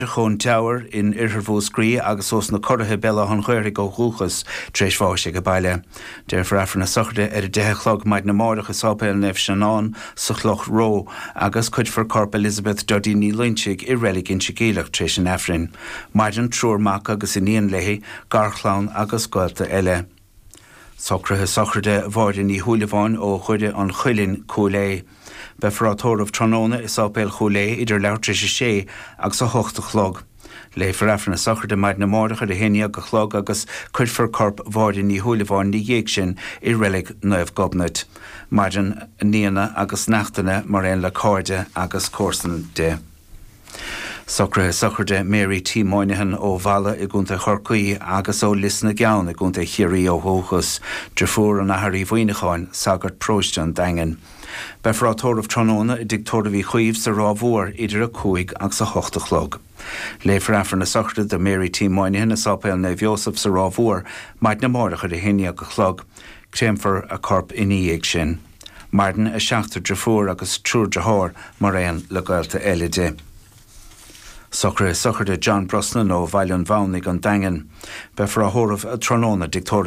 Chun Tower in Irhervóscrí agus os na cordathe bella an chuir go chuchas tréis fáise go baile. Deir frafran na sochde dechchlog maid na mórdacha sápéil nef Shannon suchloch ró agus chud for Corp Elizabeth Dodini Lynchig I relic in Chigéilech tréis an Efrin. Maid an trúrmach agus in íon lehi garchlán agus goilta eile. Socrathe sochde bhardin í thuúlaháin ó chuide an chuilinn cólé. Befratór of Tróna is ápéil cholé idir leirtri sé agus a hochta chlog. Le frafran na sochde maid na mórdacha de héine go chlog agus chud for Corp bhardin í thuúlaháin ní dhéag sin I relic nuamh gobnait. Maidan níana agus nachtainna mar éon le cóide agus córsan de. Socrathe sochde Mary T. Moynihan ó Vala I gúnta chorcaí agus ó lisna geann I gúnta chiarí ó hóchas drefúr an aharí bhuiinecháin sagart próistan daingen. Befratór of Tróna I dictóra bhí chuomh sa rámhór idir a cúig agus a hochta chlog. Le frafran na sochde de Mary T. Moynihan is ápéil na bheosaf sa rámhór maid na mórdacha de héine go chlog, créimfar a Corp iníag sin. Mardan a seachtar drefúr agus trúr de thór mar éon le gailta eile de. Socrathe sochde John Brosnan ó Bhailún Bhánaigh an daingen. Befrathóramh Tróna dictóra